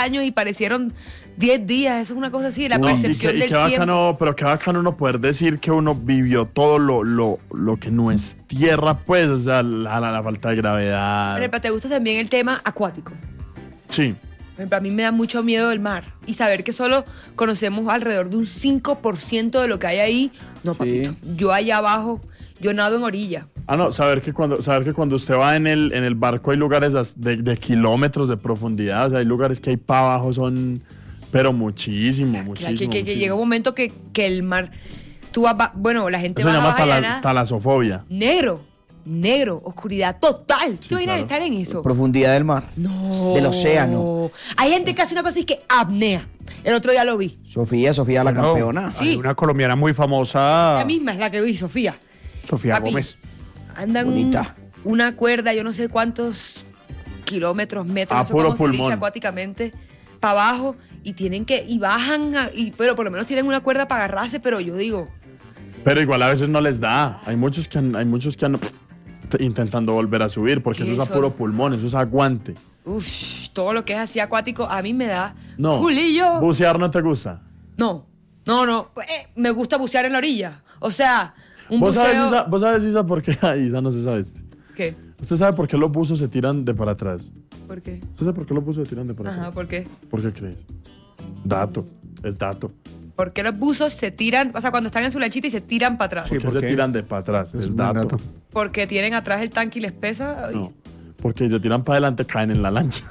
años y parecieron 10 días. Eso es una cosa así, la percepción del tiempo. Bacano, pero qué bacano uno poder decir que uno vivió todo lo que no es tierra, pues, o sea, la falta de gravedad. Pero ¿te gusta también el tema acuático? Sí. A mí me da mucho miedo el mar. Y saber que solo conocemos alrededor de un 5% de lo que hay ahí. No, papito. Yo allá abajo, yo nado en orilla. No, saber que cuando usted va en el barco hay lugares de kilómetros de profundidad. O sea, hay lugares que hay para abajo son... Pero muchísimo. Que llega un momento que el mar... Tú vas... Bueno, la gente eso va a llama talasofobia. Negro, oscuridad total. ¿Tú te imaginas estar en eso? Profundidad del mar. No. Del océano. Hay gente que hace una cosa y que apnea. El otro día lo vi. Sofía, la campeona. Sí. Hay una colombiana muy famosa. Esa misma es la que vi, Sofía. Sofía Gómez. Andan una cuerda, yo no sé cuántos kilómetros, metros, eso puro como se dice pulmón. acuáticamente, para abajo, y bajan, pero por lo menos tienen una cuerda para agarrarse, pero yo digo... Pero igual a veces no les da. Hay muchos que han intentando volver a subir, porque eso es a puro pulmón, eso es aguante. Todo lo que es así acuático, a mí me da... No. Julillo. ¿Bucear no te gusta? No. Me gusta bucear en la orilla. O sea, un ¿Vos buceo... ¿Vos sabes, Isa, por qué? Isa no se sabe. ¿Qué? ¿Usted sabe por qué los buzos se tiran de para atrás? ¿Por qué? ¿Usted sabe por qué los buzos se tiran de para atrás? ¿Por qué? ¿Por qué crees? Es dato. ¿Por qué los buzos se tiran, o sea, cuando están en su lanchita y se tiran para atrás? Sí, ¿por qué se tiran de para atrás? Es dato. Porque tienen atrás el tanque y les pesa. No, porque si se tiran para adelante caen en la lancha.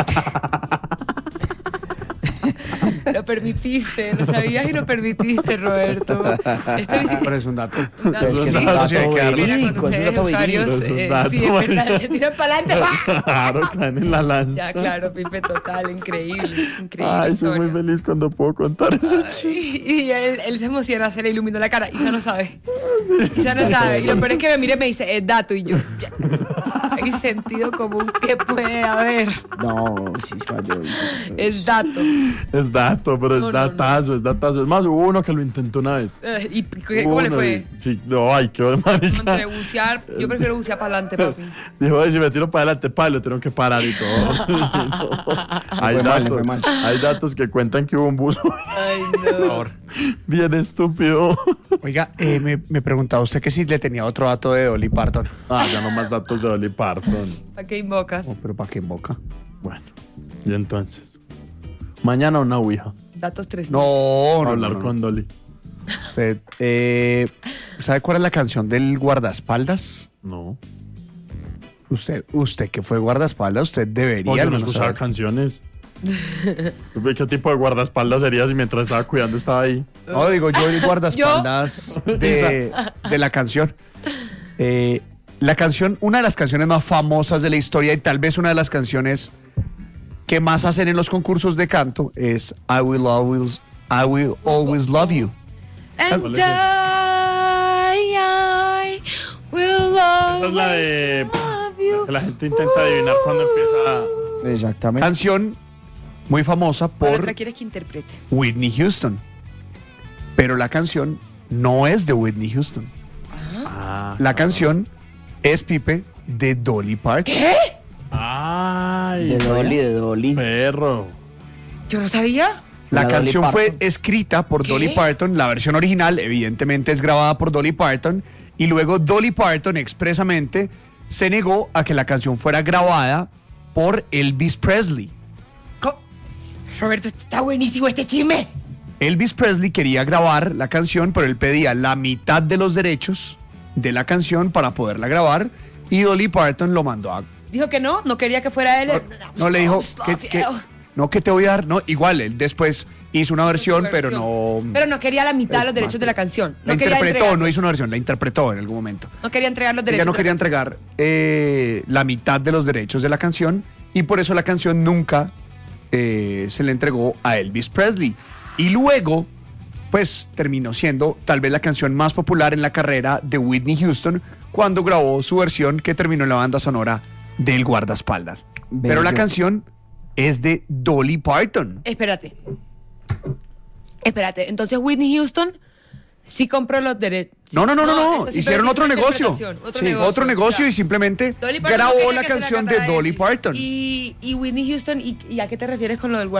Lo permitiste, lo sabías y lo permitiste, Roberto. Esto Pero es un dato. Es un dato verídico, es un dato verídico. Sí, es verdad, se tiran para adelante. Claro, caen en la lancha. Ya, claro, Pipe, total, increíble. Ay, soy muy feliz cuando puedo contar eso. Y él se emociona, se le iluminó la cara. Isa no sabe. Isa no sabe. Y lo peor es que me mira y me dice, es dato. Y yo, ya. Hay sentido común que puede haber. No, sí falló. Es dato. Es dato, pero es datazo, es datazo. Es más, hubo uno que lo intentó una vez. ¿Y cómo le fue? Sí, no, ay, qué marica. Entre bucear, yo prefiero bucear para adelante, papi. Dijo, ay, si me tiro para adelante, lo tengo que parar y todo. Hay datos que cuentan que hubo un buzo. Ay, no. Bien estúpido. Oiga, me preguntaba usted que si le tenía otro dato de Dolly Parton. Ya no más datos de Dolly Parton. ¿Para qué invocas? Pero ¿para qué invoca? Bueno, y entonces, mañana una ouija. Datos 3. No. Hablar con Dolly. Usted, ¿sabe cuál es la canción del guardaespaldas? No. Usted que fue guardaespaldas, usted debería... Oye, no escuchaba canciones. ¿Qué tipo de guardaespaldas sería si mientras estaba cuidando estaba ahí? No, digo yo el guardaespaldas de la canción. La canción, una de las canciones más famosas de la historia y tal vez una de las canciones que más hacen en los concursos de canto es I Will Always Love You. And I will always Esa es la de love you. que la gente intenta adivinar cuando empieza. Exactamente. Canción muy famosa ¿Cuál por otra quieres que interprete? Whitney Houston. Pero la canción no es de Whitney Houston. La canción es, Pipe, de Dolly Parton. ¿Qué? Ay, De Dolly. perro. Yo no sabía. La Dolly canción Parton. fue escrita por Dolly Parton, la versión original evidentemente es grabada por Dolly Parton y luego Dolly Parton expresamente se negó a que la canción fuera grabada por Elvis Presley. Roberto, está buenísimo este chisme. Elvis Presley quería grabar la canción, pero él pedía la mitad de los derechos de la canción para poderla grabar y Dolly Parton lo mandó a... Dijo que no quería que fuera él. No, le dijo que te voy a dar, no, igual, él después hizo una versión, pero no... Pero no quería la mitad de los derechos de la canción. La No quería interpretó, no hizo una versión, la interpretó en algún momento. No quería entregar los derechos. Ella no quería entregar la mitad de los derechos de la canción y por eso la canción nunca se le entregó a Elvis Presley. Y luego, pues terminó siendo tal vez la canción más popular en la carrera de Whitney Houston cuando grabó su versión que terminó en la banda sonora del guardaespaldas. Pero la canción es de Dolly Parton. Espérate, entonces Whitney Houston sí compró los derechos. No. Hicieron otro negocio. Otro negocio claro. Y simplemente Dolly Parton grabó no quería la que se canción de cantara Dolly Elvis. Parton. Y Whitney Houston, ¿y a qué te refieres con lo del